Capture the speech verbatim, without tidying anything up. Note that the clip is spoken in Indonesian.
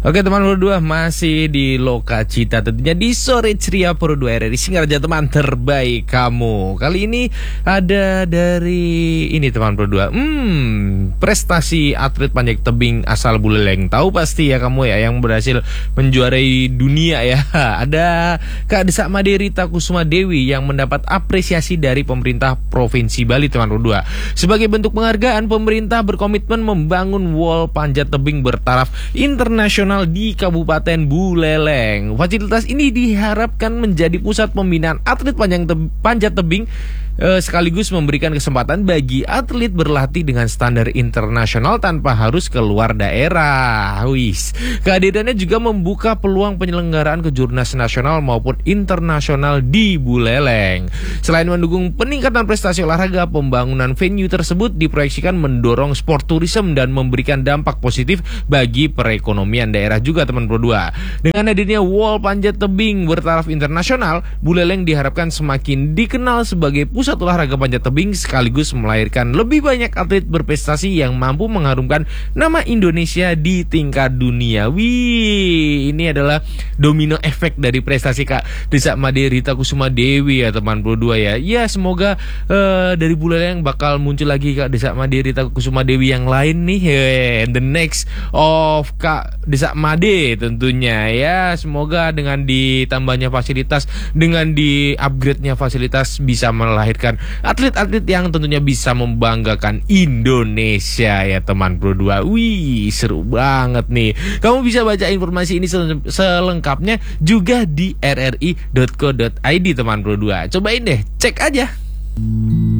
Oke teman Pro dua, masih di Loka Cita, tentunya di sore ceria Pro dua R R I Singaraja, teman terbaik kamu. Kali ini ada dari ini teman Pro dua, hmm, prestasi atlet panjat tebing asal Buleleng. Tahu pasti ya kamu ya, yang berhasil menjuarai dunia ya. Ada Kak Desak Made Rita Kusuma Dewi yang mendapat apresiasi dari pemerintah Provinsi Bali teman Pro dua. Sebagai bentuk penghargaan, pemerintah berkomitmen membangun wall panjat tebing bertaraf internasional di Kabupaten Buleleng. Fasilitas ini diharapkan menjadi pusat pembinaan atlet panjang te panjat tebing eh, sekaligus memberikan kesempatan bagi atlet berlatih dengan standar internasional tanpa harus keluar daerah. Wis, kehadirannya juga membuka peluang penyelenggaraan kejurnas nasional maupun internasional di Buleleng. Selain mendukung peningkatan prestasi olahraga, pembangunan venue tersebut diproyeksikan mendorong sport tourism dan memberikan dampak positif bagi perekonomian daerah juga teman Pro dua. Dengan hadirnya wall panjat tebing bertaraf internasional, Buleleng diharapkan semakin dikenal sebagai pusat olahraga panjat tebing sekaligus melahirkan lebih banyak atlet berprestasi yang mampu mengharumkan nama Indonesia di tingkat dunia. Wih, ini adalah domino efek dari prestasi Kak Desak Made Rita Kusuma Dewi ya teman Pro dua ya. Ya semoga uh, dari Buleleng bakal muncul lagi Kak Desak Made Rita Kusuma Dewi yang lain nih. Hey, the next of Kak Desak Made tentunya ya. Semoga dengan ditambahnya fasilitas, dengan di upgrade-nya fasilitas bisa melahirkan atlet-atlet yang tentunya bisa membanggakan Indonesia ya teman Pro dua. Wih, seru banget nih. Kamu bisa baca informasi ini selengkapnya juga di r r i dot co dot i d teman Pro dua. Cobain deh, cek aja.